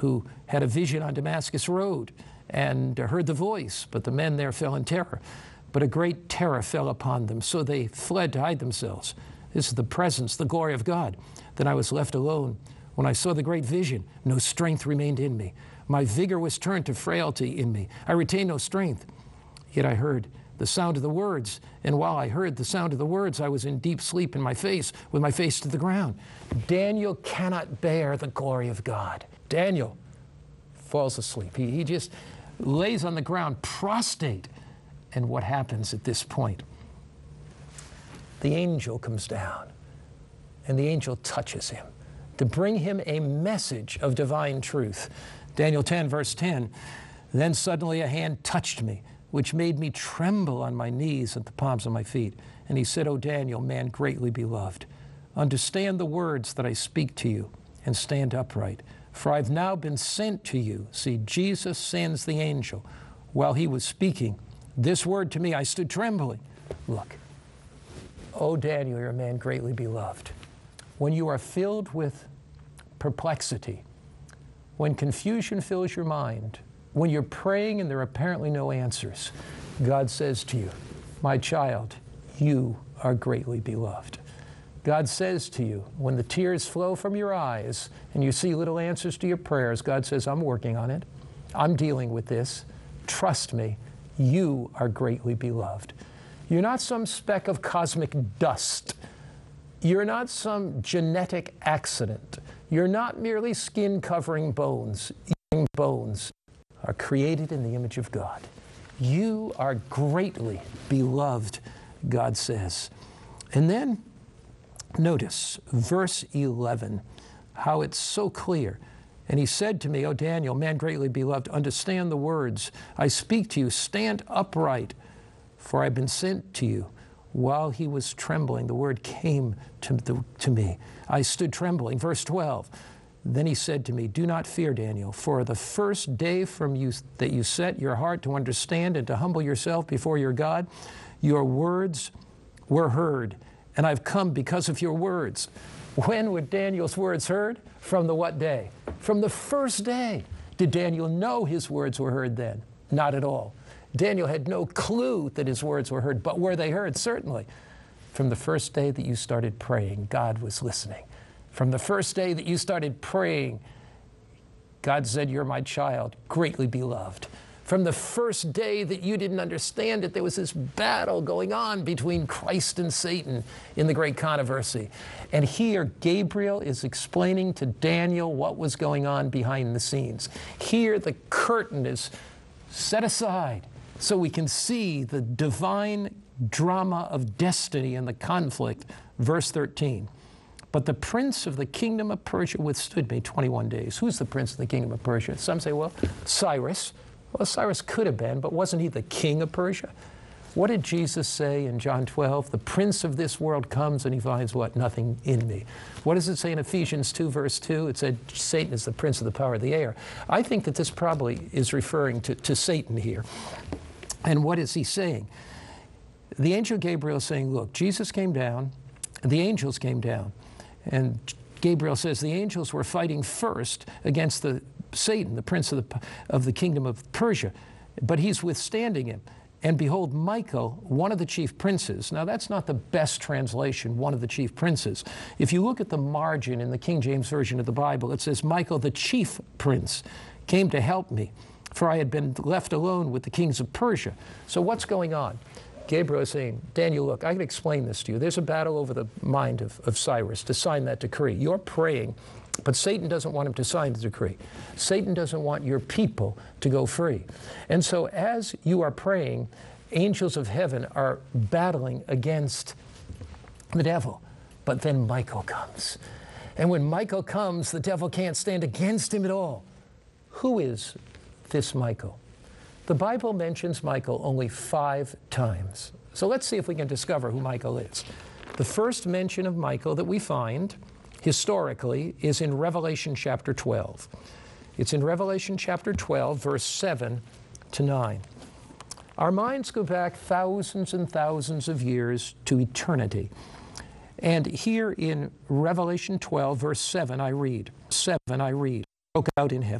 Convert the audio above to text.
who had a vision on Damascus Road and heard the voice, but the men there fell in terror. But a great terror fell upon them, so they fled to hide themselves. This is the presence, the glory of God. Then I was left alone. When I saw the great vision, no strength remained in me. My vigor was turned to frailty in me. I retained no strength. Yet I heard the sound of the words, and while I heard the sound of the words, I was in deep sleep in my face, with my face to the ground. Daniel cannot bear the glory of God. Daniel falls asleep. He just lays on the ground, prostrate. And what happens at this point? The angel comes down, and the angel touches him to bring him a message of divine truth. Daniel 10, verse 10, then suddenly a hand touched me, which made me tremble on my knees at the palms of my feet. And he said, O Daniel, man greatly beloved, understand the words that I speak to you, and stand upright. For I've now been sent to you. See, Jesus sends the angel. While he was speaking this word to me, I stood trembling. Look, O Daniel, you're a man greatly beloved. When you are filled with perplexity, when confusion fills your mind, when you're praying and there are apparently no answers, God says to you, my child, you are greatly beloved. God says to you, when the tears flow from your eyes and you see little answers to your prayers, God says, I'm working on it. I'm dealing with this. Trust me, you are greatly beloved. You're not some speck of cosmic dust. You're not some genetic accident. You're not merely skin covering bones. Young bones are created in the image of God. You are greatly beloved, God says. And then notice verse 11, how it's so clear. And he said to me, O Daniel, man greatly beloved, understand the words I speak to you. Stand upright, for I've been sent to you. While he was trembling, the word came to me. I stood trembling. Verse 12. Then he said to me, do not fear, Daniel, for the first day from you that you set your heart to understand and to humble yourself before your God, your words were heard, and I've come because of your words. When were Daniel's words heard? From the what day? From the first day. Did Daniel know his words were heard then? Not at all. Daniel had no clue that his words were heard, but were they heard? Certainly. From the first day that you started praying, God was listening. From the first day that you started praying, God said, you're my child, greatly beloved. From the first day that you didn't understand it, there was this battle going on between Christ and Satan in the great controversy. And here, Gabriel is explaining to Daniel what was going on behind the scenes. Here, the curtain is set aside so we can see the divine drama of destiny and the conflict. Verse 13. But the prince of the kingdom of Persia withstood me 21 days. Who's the prince of the kingdom of Persia? Some say, well, Cyrus. Well, Cyrus could have been, but wasn't he the king of Persia? What did Jesus say in John 12? The prince of this world comes and he finds what? Nothing in me. What does it say in Ephesians 2, verse 2? It said Satan is the prince of the power of the air. I think that this probably is referring to Satan here. And what is he saying? The angel Gabriel is saying, look, Jesus came down, and the angels came down. And Gabriel says the angels were fighting first against Satan, the prince of the kingdom of Persia, but he's withstanding him. And behold, Michael, one of the chief princes. Now, that's not the best translation, one of the chief princes. If you look at the margin in the King James Version of the Bible, it says, Michael, the chief prince, came to help me, for I had been left alone with the kings of Persia. So what's going on? Gabriel is saying, Daniel, look, I can explain this to you. There's a battle over the mind of Cyrus to sign that decree. You're praying, but Satan doesn't want him to sign the decree. Satan doesn't want your people to go free. And so as you are praying, angels of heaven are battling against the devil. But then Michael comes. And when Michael comes, the devil can't stand against him at all. Who is this Michael? The Bible mentions Michael only 5 times. So let's see if we can discover who Michael is. The first mention of Michael that we find historically is in Revelation chapter 12. It's in Revelation chapter 12, verse 7 to 9. Our minds go back thousands and thousands of years to eternity. And here in Revelation 12, verse 7, I read, broke out in heaven.